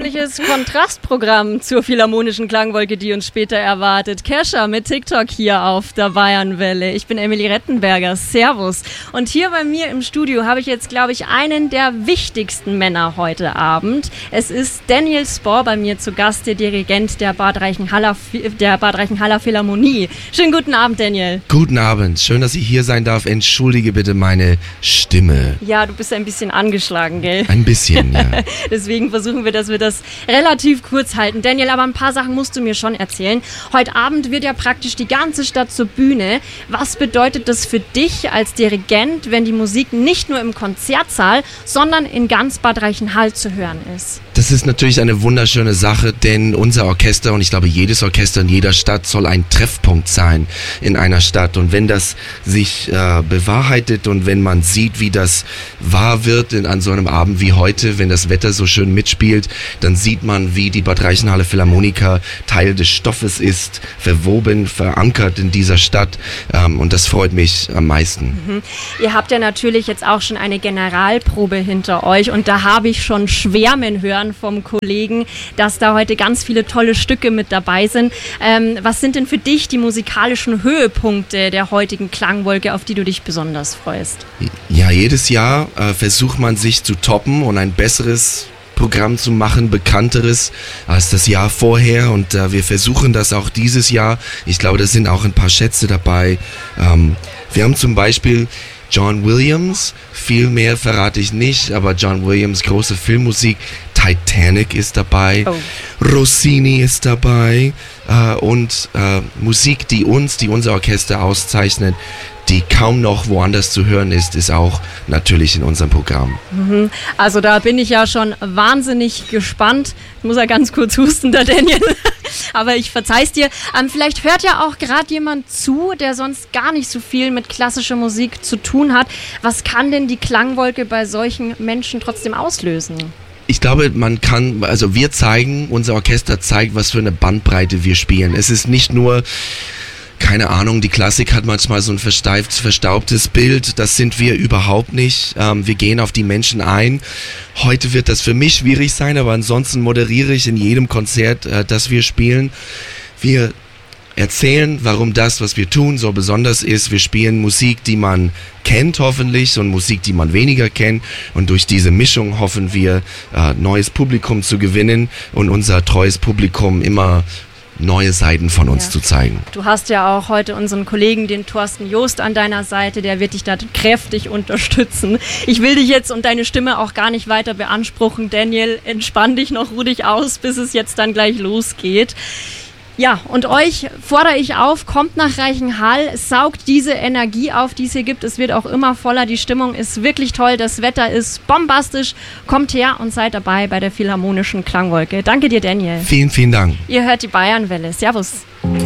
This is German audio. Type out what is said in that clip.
ordentliches Kontrastprogramm zur Philharmonischen Klangwolke, die uns später erwartet. Kesha mit TikTok hier auf der Bayernwelle. Ich bin Emily Rettenberger. Servus. Und hier bei mir im Studio habe ich jetzt, glaube ich, einen der wichtigsten Männer heute Abend. Es ist Daniel Spohr bei mir zu Gast, der Dirigent der Bad Reichenhaller Philharmonie. Schönen guten Abend, Daniel. Guten Abend. Schön, dass ich hier sein darf. Entschuldige bitte meine Stimme. Ja, du bist ein bisschen angeschlagen, gell? Ein bisschen, ja. Deswegen versuchen wir, dass wir das relativ kurz halten. Daniel, aber ein paar Sachen musst du mir schon erzählen. Heute Abend wird ja praktisch die ganze Stadt zur Bühne. Was bedeutet das für dich als Dirigent, wenn die Musik nicht nur im Konzertsaal, sondern in ganz Bad Reichenhall zu hören ist? Das ist natürlich eine wunderschöne Sache, denn unser Orchester, und ich glaube jedes Orchester in jeder Stadt, soll ein Treffpunkt sein in einer Stadt. Und wenn das sich bewahrheitet und wenn man sieht, wie das wahr wird an so einem Abend wie heute, wenn das Wetter so schön mitspielt, dann sieht man, wie die Bad Reichenhaller Philharmoniker Teil des Stoffes ist, verwoben, verankert in dieser Stadt, und das freut mich am meisten. Mhm. Ihr habt ja natürlich jetzt auch schon eine Generalprobe hinter euch und da habe ich schon schwärmen hören vom Kollegen, dass da heute ganz viele tolle Stücke mit dabei sind. Was sind denn für dich die musikalischen Höhepunkte der heutigen Klangwolke, auf die du dich besonders freust? Ja, jedes Jahr versucht man sich zu toppen und ein besseres Programm zu machen, bekannteres als das Jahr vorher, und wir versuchen das auch dieses Jahr. Ich glaube, da sind auch ein paar Schätze dabei. Wir haben zum Beispiel John Williams, viel mehr verrate ich nicht, aber John Williams, große Filmmusik, Titanic ist dabei, Rossini ist dabei, und Musik, die unser Orchester auszeichnet, die kaum noch woanders zu hören ist auch natürlich in unserem Programm. Also da bin ich ja schon wahnsinnig gespannt. Ich muss ja ganz kurz husten, der Daniel. Aber ich verzeih's dir. Vielleicht hört ja auch gerade jemand zu, der sonst gar nicht so viel mit klassischer Musik zu tun hat. Was kann denn die Klangwolke bei solchen Menschen trotzdem auslösen? Ich glaube, unser Orchester zeigt, was für eine Bandbreite wir spielen. Es ist nicht nur, keine Ahnung, die Klassik hat manchmal so ein verstaubtes Bild. Das sind wir überhaupt nicht. Wir gehen auf die Menschen ein. Heute wird das für mich schwierig sein, aber ansonsten moderiere ich in jedem Konzert, das wir spielen. Wir erzählen, warum das, was wir tun, so besonders ist. Wir spielen Musik, die man kennt hoffentlich, und Musik, die man weniger kennt. Und durch diese Mischung hoffen wir, neues Publikum zu gewinnen und unser treues Publikum immer neue Seiten von uns zu zeigen. Du hast ja auch heute unseren Kollegen, den Thorsten Joost, an deiner Seite, der wird dich da kräftig unterstützen. Ich will dich jetzt und deine Stimme auch gar nicht weiter beanspruchen. Daniel, entspann dich noch, ruh dich aus, bis es jetzt dann gleich losgeht. Ja, und euch fordere ich auf, kommt nach Reichenhall, saugt diese Energie auf, die es hier gibt. Es wird auch immer voller, die Stimmung ist wirklich toll, das Wetter ist bombastisch. Kommt her und seid dabei bei der Philharmonischen Klangwolke. Danke dir, Daniel. Vielen, vielen Dank. Ihr hört die Bayernwelle. Servus.